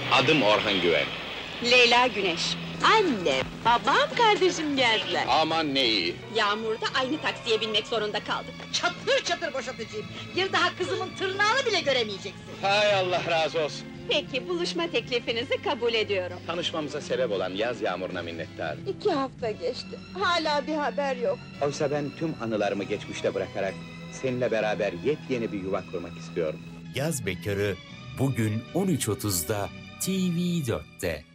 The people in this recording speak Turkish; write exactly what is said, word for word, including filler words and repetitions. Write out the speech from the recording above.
Adım Orhan Güven. Leyla Güneş. Anne, babam, kardeşim geldiler. Aman ne iyi. Yağmurda aynı taksiye binmek zorunda kaldık. Çatır çatır boşaltacağım. Bir daha kızımın tırnağını bile göremeyeceksin. Hay Allah razı olsun. Peki, buluşma teklifinizi kabul ediyorum. Tanışmamıza sebep olan yaz yağmuruna minnettarım. İki hafta geçti, hala bir haber yok. Oysa ben tüm anılarımı geçmişte bırakarak seninle beraber yepyeni bir yuva kurmak istiyorum. Yaz Bekarı bugün on üç otuzda T V dörtte.